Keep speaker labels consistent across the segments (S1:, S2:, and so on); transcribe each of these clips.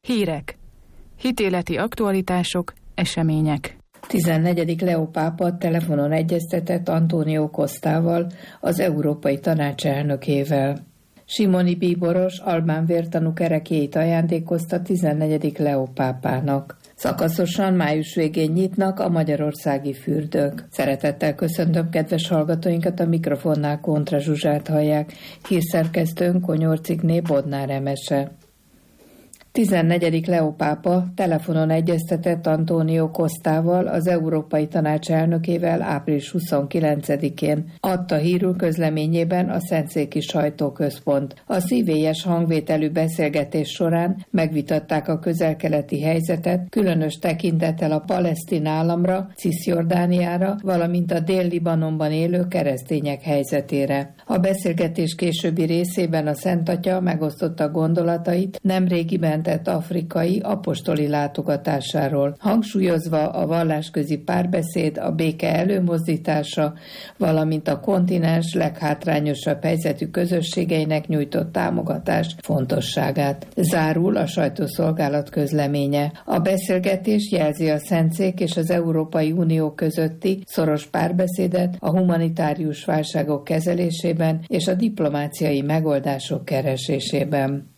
S1: Hírek. Hitéleti aktualitások, események.
S2: 14. Leó pápa telefonon egyeztetett António Costával, az Európai Tanács elnökével. Simoni Bíboros albán vértanú kerekjét ajándékozta 14. Leó pápának. Szakaszosan május végén nyitnak a magyarországi fürdők. Szeretettel köszöntöm kedves hallgatóinkat, a mikrofonnál Kontra Zsuzsát hallják, hírszerkesztőnk Konyorcikné Bodnár Emese. 14. Leó pápa telefonon egyeztetett António Costával, az Európai Tanács elnökével április 29-én, adta hírül közleményében a Szentszéki Sajtóközpont. A szívélyes hangvételű beszélgetés során megvitatták a közel-keleti helyzetet, különös tekintettel a palesztin államra, Ciszjordániára, valamint a Dél-Libanonban élő keresztények helyzetére. A beszélgetés későbbi részében a Szent Atya megosztotta gondolatait nemrégiben tett afrikai apostoli látogatásáról, hangsúlyozva a vallásközi párbeszéd, a béke előmozdítása, valamint a kontinens leghátrányosabb helyzetű közösségeinek nyújtott támogatás fontosságát. Zárul a sajtószolgálat közleménye. A beszélgetés jelzi a Szentszék és az Európai Unió közötti szoros párbeszédet a humanitárius válságok kezelésében és a diplomáciai megoldások keresésében.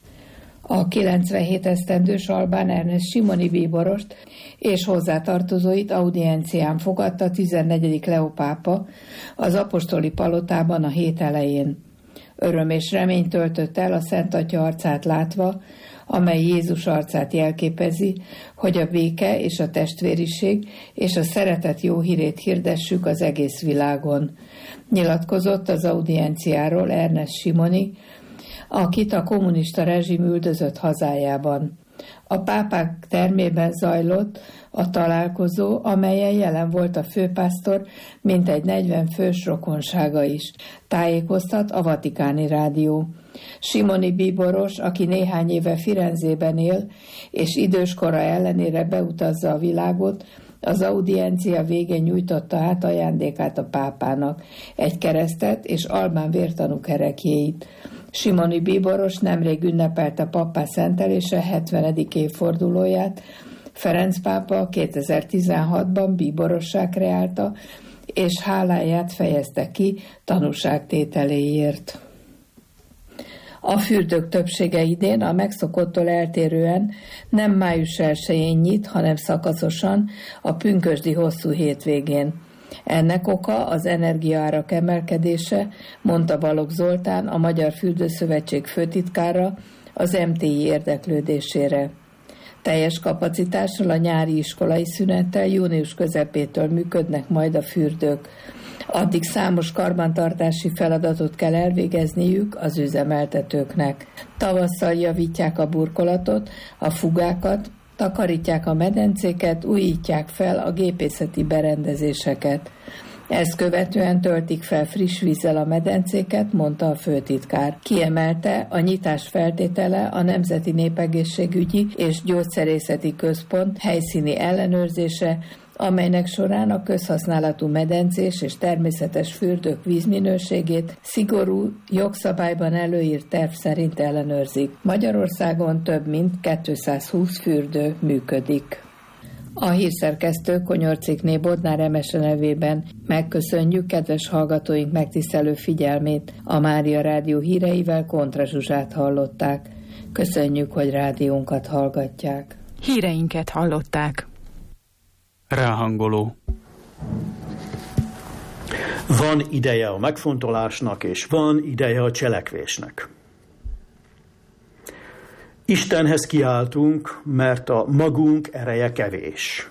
S2: A 97 esztendős albán Ernest Simoni Bíborost és hozzátartozóit audiencián fogadta 14. Leó pápa az apostoli palotában a hét elején. Öröm és remény töltött el a Szent Atya arcát látva, amely Jézus arcát jelképezi, hogy a béke és a testvériség és a szeretet jó hírét hirdessük az egész világon. Nyilatkozott az audienciáról Ernest Simoni, akit a kommunista rezsim üldözött hazájában. A pápák termében zajlott a találkozó, amelyen jelen volt a főpásztor, mintegy 40 fős rokonsága is. Tájékoztat a Vatikáni Rádió. Simoni Bíboros, aki néhány éve Firenzében él, és időskora ellenére beutazza a világot, az audiencia végén nyújtotta át ajándékát a pápának, egy keresztet és albán vértanú kerekjéit. Simoni Bíboros nemrég ünnepelte pappá szentelése 70. évfordulóját. Ferenc pápa 2016-ban Bíborossá kreálta, és háláját fejezte ki tanúságtételéért. A fürdők többsége idén a megszokottól eltérően nem május 1-én nyit, hanem szakaszosan a pünkösdi hosszú hétvégén. Ennek oka az energiaárak emelkedése, mondta Balogh Zoltán, a Magyar Fürdőszövetség főtitkára, az MTI érdeklődésére. Teljes kapacitással a nyári iskolai szünettel június közepétől működnek majd a fürdők. Addig számos karbantartási feladatot kell elvégezniük az üzemeltetőknek. Tavasszal javítják a burkolatot, a fugákat, takarítják a medencéket, újítják fel a gépészeti berendezéseket. Ezt követően töltik fel friss vízzel a medencéket, mondta a főtitkár. Kiemelte, a nyitás feltétele a Nemzeti Népegészségügyi és Gyógyszerészeti Központ helyszíni ellenőrzése, amelynek során a közhasználatú medencés és természetes fürdők vízminőségét szigorú, jogszabályban előírt terv szerint ellenőrzik. Magyarországon több mint 220 fürdő működik. A hírszerkesztő Konyorcikné Bodnár Emese nevében megköszönjük kedves hallgatóink megtisztelő figyelmét. A Mária Rádió híreivel Kontra Zsuzsát hallották. Köszönjük, hogy rádiónkat hallgatják.
S1: Híreinket hallották.
S3: Ráhangoló. Van ideje a megfontolásnak, és van ideje a cselekvésnek. Istenhez kiáltunk, mert a magunk ereje kevés.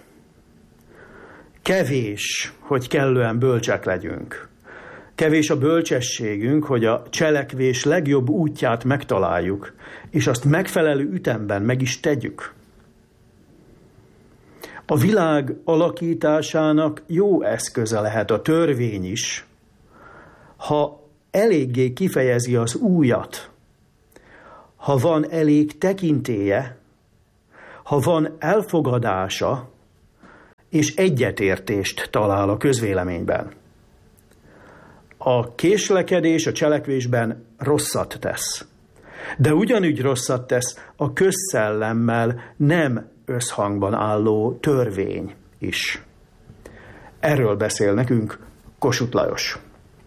S3: Kevés, hogy kellően bölcsek legyünk. Kevés a bölcsességünk, hogy a cselekvés legjobb útját megtaláljuk, és azt megfelelő ütemben meg is tegyük. A világ alakításának jó eszköze lehet a törvény is, ha eléggé kifejezi az újat, ha van elég tekintélye, ha van elfogadása, és egyetértést talál a közvéleményben. A késlekedés a cselekvésben rosszat tesz. De ugyanúgy rosszat tesz a közszellemmel nem összhangban álló törvény is. Erről beszél nekünk Kossuth Lajos.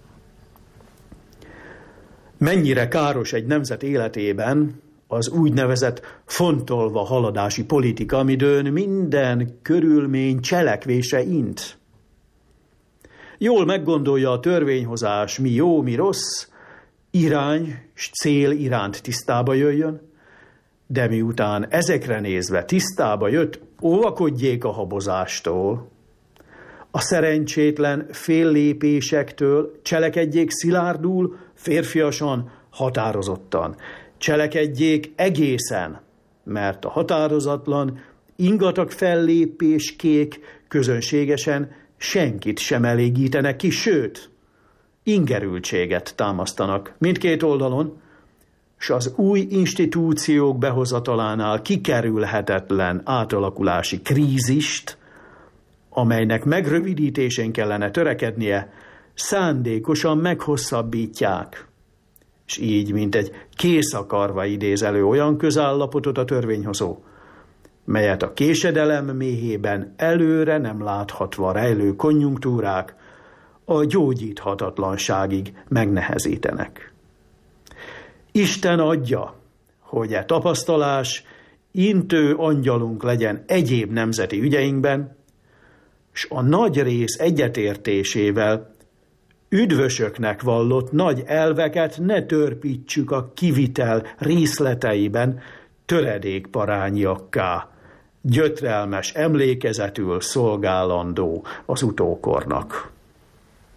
S3: Mennyire káros egy nemzet életében az úgynevezett fontolva haladási politika, amidőn minden körülmény cselekvése int. Jól meggondolja a törvényhozás, mi jó, mi rossz, irány és cél iránt tisztába jöjjön, de miután ezekre nézve tisztába jött, óvakodjék a habozástól, a szerencsétlen féllépésektől, cselekedjék szilárdul, férfiasan, határozottan. Cselekedjék egészen, mert a határozatlan, ingatag fellépéskék közönségesen senkit sem elégítenek ki, sőt, ingerültséget támasztanak mindkét oldalon, s az új institúciók behozatalánál kikerülhetetlen átalakulási krízist, amelynek megrövidítésén kellene törekednie, szándékosan meghosszabbítják, és így, mint egy kész akarva idéz elő olyan közállapotot a törvényhozó, melyet a késedelem méhében előre nem láthatva rejlő konjunktúrák a gyógyíthatatlanságig megnehezítenek. Isten adja, hogy e tapasztalás intő angyalunk legyen egyéb nemzeti ügyeinkben, s a nagy rész egyetértésével üdvösöknek vallott nagy elveket ne törpítsük a kivitel részleteiben töredékparányiakká, gyötrelmes emlékezetül szolgálandó az utókornak.